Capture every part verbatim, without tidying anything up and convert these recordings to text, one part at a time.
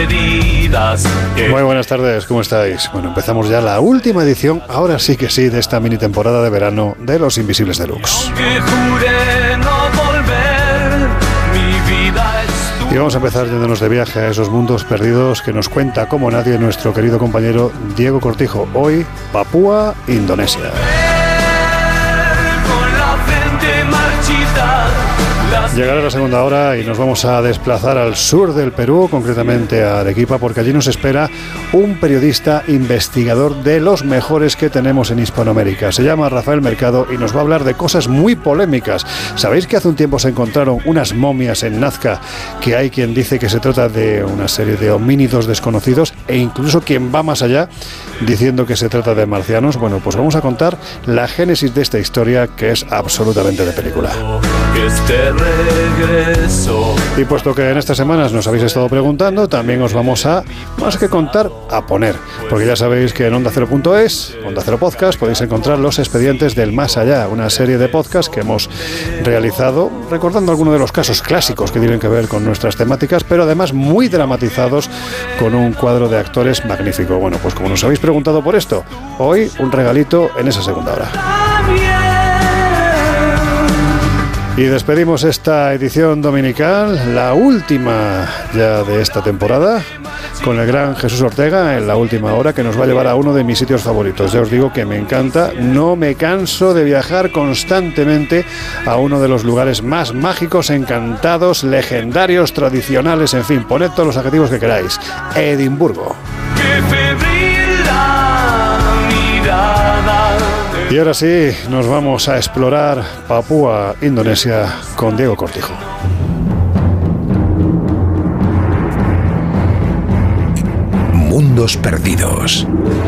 heridas. Muy buenas tardes, ¿cómo estáis? Bueno, empezamos ya la última edición, ahora sí que sí, de esta mini temporada de verano de Los Invisibles Deluxe. Y vamos a empezar yéndonos de viaje a esos mundos perdidos que nos cuenta como nadie nuestro querido compañero Diego Cortijo. Hoy, Papúa, Indonesia. Llegará la segunda hora y nos vamos a desplazar al sur del Perú, concretamente a Arequipa, porque allí nos espera un periodista investigador de los mejores que tenemos en Hispanoamérica. Se llama Rafael Mercado y nos va a hablar de cosas muy polémicas. ¿Sabéis que hace un tiempo se encontraron unas momias en Nazca, que hay quien dice que se trata de una serie de homínidos desconocidos e incluso quien va más allá diciendo que se trata de marcianos? Bueno, pues vamos a contar la génesis de esta historia, que es absolutamente de película. Y puesto que en estas semanas nos habéis estado preguntando, también os vamos a, más que contar, a poner, porque ya sabéis que en onda cero punto es, Onda Cero Podcast, podéis encontrar Los Expedientes del Más Allá, una serie de podcasts que hemos realizado recordando algunos de los casos clásicos que tienen que ver con nuestras temáticas, pero además muy dramatizados con un cuadro de actores magnífico. Bueno, pues como nos habéis preguntado por esto, hoy un regalito en esa segunda hora. Y despedimos esta edición dominical, la última ya de esta temporada, con el gran Jesús Ortega en la última hora, que nos va a llevar a uno de mis sitios favoritos. Ya os digo que me encanta, no me canso de viajar constantemente a uno de los lugares más mágicos, encantados, legendarios, tradicionales, en fin, poned todos los adjetivos que queráis. Edimburgo. Y ahora sí, nos vamos a explorar Papúa, Indonesia, con Diego Cortijo. Mundos perdidos.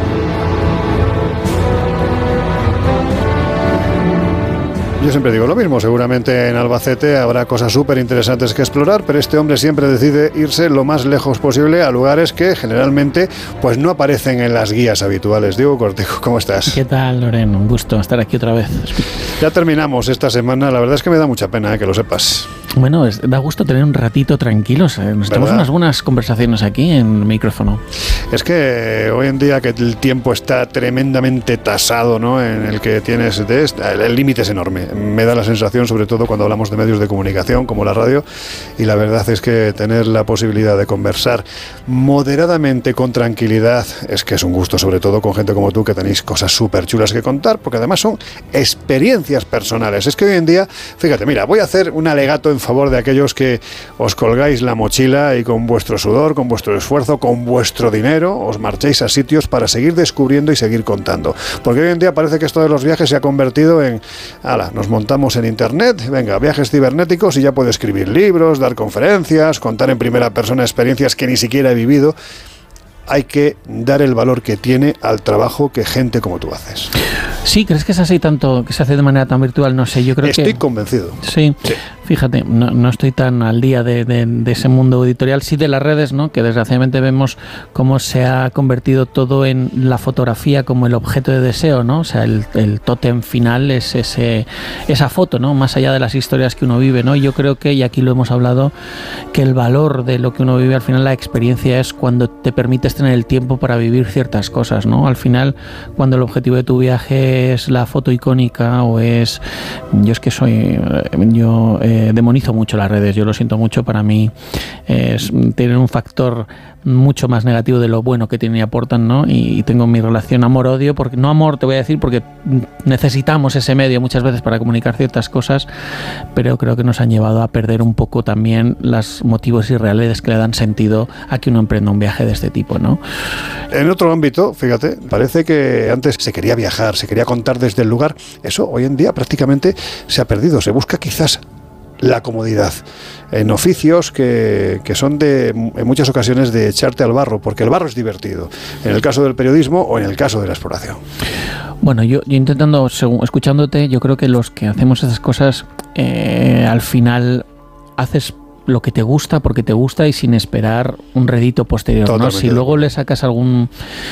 Yo siempre digo lo mismo, seguramente en Albacete habrá cosas súper interesantes que explorar, pero este hombre siempre decide irse lo más lejos posible a lugares que generalmente pues no aparecen en las guías habituales. Diego Cortijo, ¿cómo estás? ¿Qué tal, Loren? Un gusto estar aquí otra vez. Ya terminamos esta semana, la verdad es que me da mucha pena, eh, que lo sepas. Bueno, es, da gusto tener un ratito tranquilos. Eh. Nos tenemos unas buenas conversaciones aquí en el micrófono. Es que hoy en día que el tiempo está tremendamente tasado, ¿no? En el que tienes de esta, el límite es enorme. Me da la sensación, sobre todo cuando hablamos de medios de comunicación como la radio, y la verdad es que tener la posibilidad de conversar moderadamente, con tranquilidad, es que es un gusto, sobre todo con gente como tú, que tenéis cosas súper chulas que contar, porque además son experiencias personales. Es que hoy en día, fíjate, mira, voy a hacer un alegato en favor de aquellos que os colgáis la mochila y con vuestro sudor, con vuestro esfuerzo, con vuestro dinero, os marchéis a sitios para seguir descubriendo y seguir contando. Porque hoy en día parece que esto de los viajes se ha convertido en, ala, nos montamos en internet, venga, viajes cibernéticos, y ya puedo escribir libros, dar conferencias, contar en primera persona experiencias que ni siquiera he vivido. Hay que dar el valor que tiene al trabajo que gente como tú haces. Sí, ¿crees que es así tanto, que se hace de manera tan virtual? No sé, yo creo Estoy que... Estoy convencido. Sí, sí. Fíjate, no, no estoy tan al día de, de, de ese mundo editorial, sí de las redes, ¿no? Que desgraciadamente vemos cómo se ha convertido todo en la fotografía como el objeto de deseo, ¿no? O sea, el, el tótem final es ese, esa foto, ¿no? Más allá de las historias que uno vive, ¿no? Yo creo que, y aquí lo hemos hablado, que el valor de lo que uno vive, al final la experiencia es cuando te permites tener el tiempo para vivir ciertas cosas, ¿no? Al final, cuando el objetivo de tu viaje es la foto icónica o es... Yo es que soy... Yo... Eh, demonizo mucho las redes, yo lo siento mucho, para mí es, tienen un factor mucho más negativo de lo bueno que tienen y aportan, ¿no? Y, y tengo mi relación amor-odio, porque no amor, te voy a decir, porque necesitamos ese medio muchas veces para comunicar ciertas cosas, pero creo que nos han llevado a perder un poco también los motivos irreales que le dan sentido a que uno emprenda un viaje de este tipo, ¿no? En otro ámbito, fíjate, parece que antes se quería viajar, se quería contar desde el lugar. Eso hoy en día prácticamente se ha perdido. Se busca quizás la comodidad en oficios que, que son de, en muchas ocasiones, de echarte al barro, porque el barro es divertido, en el caso del periodismo o en el caso de la exploración. Bueno, yo, yo intentando, según, escuchándote, yo creo que los que hacemos esas cosas, eh, al final haces lo que te gusta porque te gusta y sin esperar un rédito posterior, ¿no? Si luego le sacas algún